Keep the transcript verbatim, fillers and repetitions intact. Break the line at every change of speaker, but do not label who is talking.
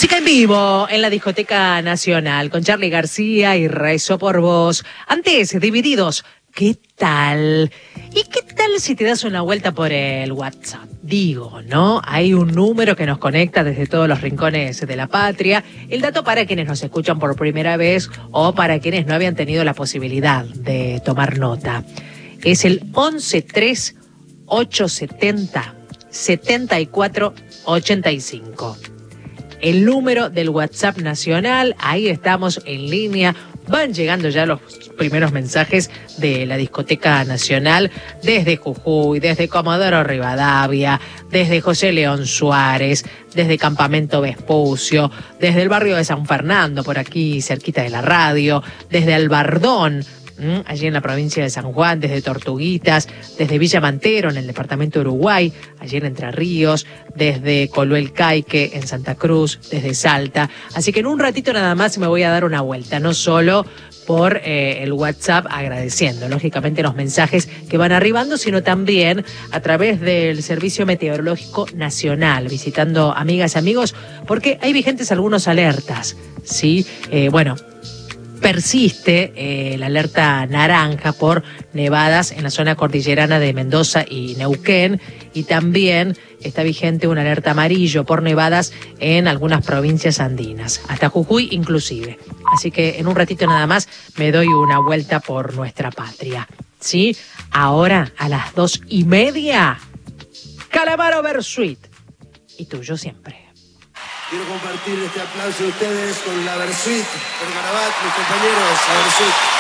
Música en vivo en la Discoteca Nacional con Charly García y Rezo por Vos. Antes, Divididos, ¿qué tal? ¿Y qué tal si te das una vuelta por el WhatsApp? Digo, ¿no? Hay un número que nos conecta desde todos los rincones de la patria. El dato para quienes nos escuchan por primera vez o para quienes no habían tenido la posibilidad de tomar nota. Es el once tres ochocientos setenta, setenta y cuatro ochenta y cinco. El número del WhatsApp nacional, ahí estamos en línea. Van llegando ya los primeros mensajes de la Discoteca Nacional desde Jujuy, desde Comodoro Rivadavia, desde José León Suárez, desde Campamento Vespucio, desde el barrio de San Fernando, por aquí cerquita de la radio, desde Albardón, allí en la provincia de San Juan, desde Tortuguitas, desde Villa Mantero, en el departamento de Uruguay, allí en Entre Ríos, desde Coluel Caique, en Santa Cruz, desde Salta. Así que en un ratito nada más me voy a dar una vuelta, no solo por eh, el WhatsApp agradeciendo, lógicamente, los mensajes que van arribando, sino también a través del Servicio Meteorológico Nacional, visitando amigas y amigos, porque hay vigentes algunos alertas, ¿sí? Eh, bueno... Persiste eh, la alerta naranja por nevadas en la zona cordillerana de Mendoza y Neuquén, y también está vigente una alerta amarillo por nevadas en algunas provincias andinas, hasta Jujuy inclusive. Así que en un ratito nada más me doy una vuelta por nuestra patria. ¿Sí? Ahora a las dos y media, Calamaro Versuit. Y tuyo siempre.
Quiero compartir este aplauso de ustedes con la Versuit, con Garabat, mis compañeros, la Versuit.